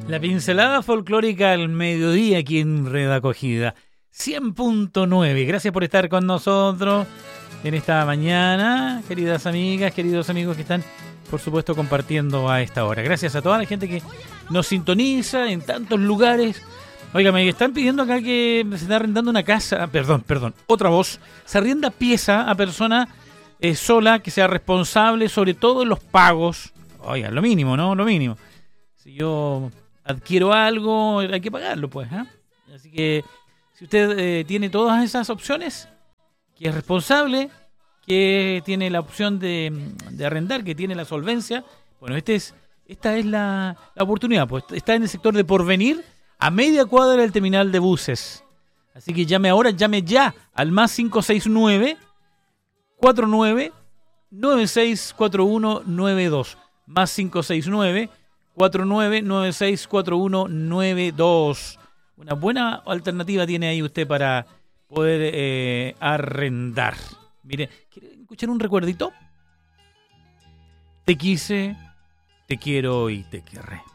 La pincelada folclórica al mediodía aquí en Red Acogida 100.9. Gracias por estar con nosotros en esta mañana, queridas amigas, queridos amigos que están, por supuesto, compartiendo a esta hora. Gracias a toda la gente que nos sintoniza en tantos lugares. Oiga, me están pidiendo acá que se está arrendando una casa. Perdón, otra voz. Se arrienda pieza a persona sola que sea responsable sobre todo en los pagos. Oiga, lo mínimo, ¿no? Lo mínimo. Si yo adquiero algo, hay que pagarlo, pues, ¿eh? Así que si usted tiene todas esas opciones, que es responsable, que tiene la opción de arrendar, que tiene la solvencia, bueno, esta es la oportunidad, pues está en el sector de Porvenir, a media cuadra del terminal de buses. Así que llame ya al más 569 49 964192, más 569 49964192. Una buena alternativa tiene ahí usted para poder arrendar. Mire, ¿quiere escuchar un recuerdito? Te quise, te quiero y te querré.